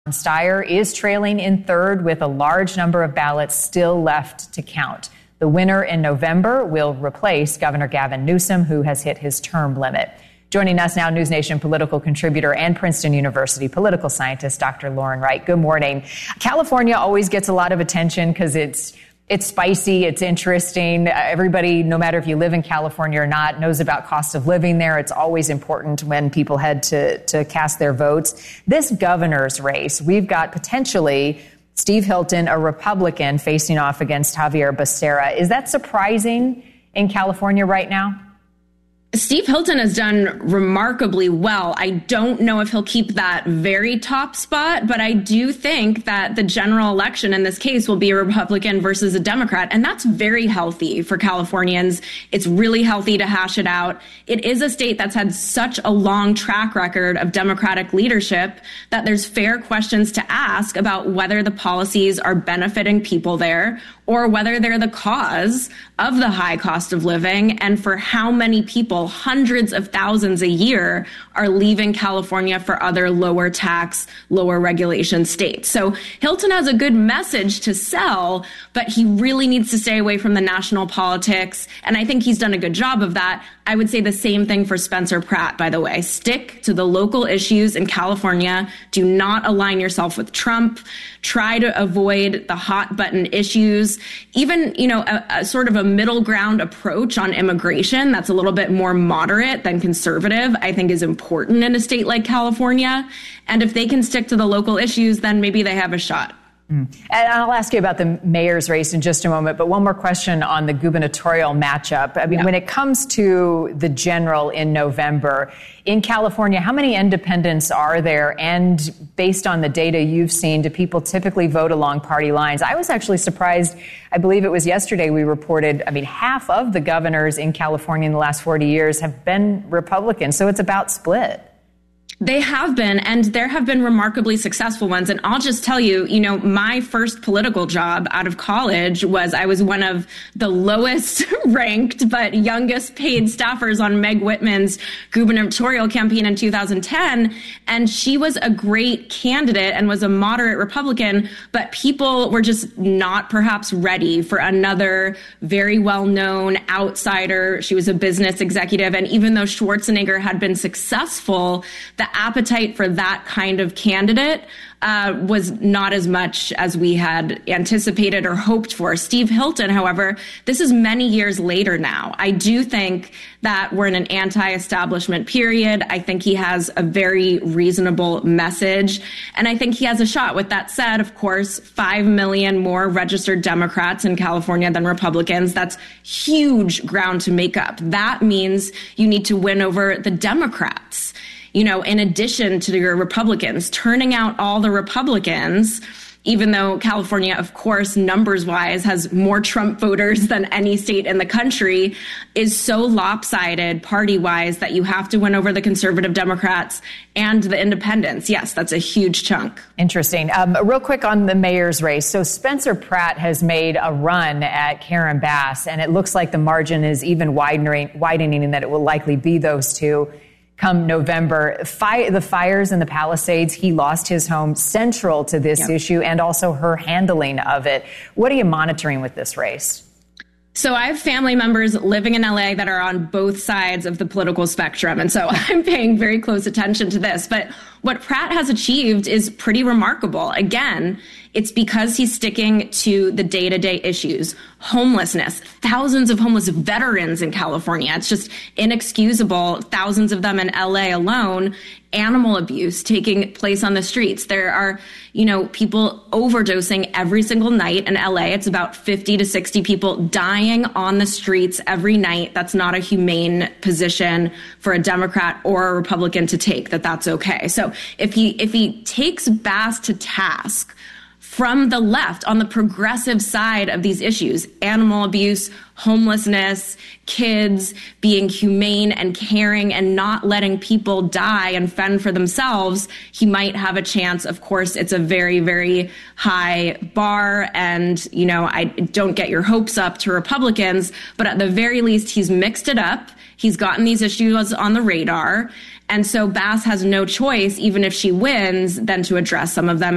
Steyer is trailing in third with a large number of ballots still left to count. The winner in November will replace Governor Gavin Newsom, who has hit his term limit. Joining us now, News Nation political contributor and Princeton University political scientist, Dr. Lauren Wright. Good morning. California always gets a lot of attention because it's spicy, it's interesting. Everybody, no matter if you live in California or not, knows about cost of living there. It's always important when people head to cast their votes. This governor's race, we've got potentially Steve Hilton, a Republican, facing off against Xavier Becerra. Is that surprising in California right now? Steve Hilton has done remarkably well. I don't know if he'll keep that very top spot, but I do think that the general election in this case will be a Republican versus a Democrat, and that's very healthy for Californians. It's really healthy to hash it out. It is a state that's had such a long track record of Democratic leadership that there's fair questions to ask about whether the policies are benefiting people there or whether they're the cause of the high cost of living, and for how many people, hundreds of thousands a year, are leaving California for other lower tax, lower regulation states. So Hilton has a good message to sell, but he really needs to stay away from the national politics. And I think he's done a good job of that. I would say the same thing for Spencer Pratt, by the way. Stick to the local issues in California. Do not align yourself with Trump. Try to avoid the hot button issues. Even, a sort of a middle ground approach on immigration that's a little bit more moderate than conservative, I think is important in a state like California. And if they can stick to the local issues, then maybe they have a shot. And I'll ask you about the mayor's race in just a moment, but one more question on the gubernatorial matchup. When it comes to the general in November, in California, how many independents are there? And based on the data you've seen, do people typically vote along party lines? I was actually surprised. I believe it was yesterday we reported, half of the governors in California in the last 40 years have been Republicans. So it's about split. They have been, and there have been remarkably successful ones. And I'll just tell you, my first political job out of college I was one of the lowest ranked but youngest paid staffers on Meg Whitman's gubernatorial campaign in 2010. And she was a great candidate and was a moderate Republican, but people were just not perhaps ready for another very well-known outsider. She was a business executive. And even though Schwarzenegger had been successful, the appetite for that kind of candidate was not as much as we had anticipated or hoped for. Steve Hilton, however, this is many years later now. I do think that we're in an anti-establishment period. I think he has a very reasonable message, and I think he has a shot. With that said, of course, 5 million more registered Democrats in California than Republicans. That's huge ground to make up. That means you need to win over the Democrats. In addition to your Republicans, turning out all the Republicans, even though California, of course, numbers-wise has more Trump voters than any state in the country, is so lopsided party-wise that you have to win over the conservative Democrats and the independents. Yes, that's a huge chunk. Interesting. Real quick on the mayor's race. So Spencer Pratt has made a run at Karen Bass, and it looks like the margin is even widening and that it will likely be those two come November. The fires in the Palisades, he lost his home, central to this issue, and also her handling of it. What are you monitoring with this race? So I have family members living in LA that are on both sides of the political spectrum. And so I'm paying very close attention to this. But what Pratt has achieved is pretty remarkable. Again, it's because he's sticking to the day-to-day issues. Homelessness, thousands of homeless veterans in California. It's just inexcusable. Thousands of them in LA alone. Animal abuse taking place on the streets. There are, people overdosing every single night in LA. It's about 50 to 60 people dying on the streets every night. That's not a humane position for a Democrat or a Republican to take, that's okay. So if he takes Bass to task from the left on the progressive side of these issues, animal abuse, homelessness, kids, being humane and caring and not letting people die and fend for themselves, he might have a chance. Of course, it's a very, very high bar, and, I don't get your hopes up to Republicans, but at the very least, he's mixed it up. He's gotten these issues on the radar. And so Bass has no choice, even if she wins, than to address some of them.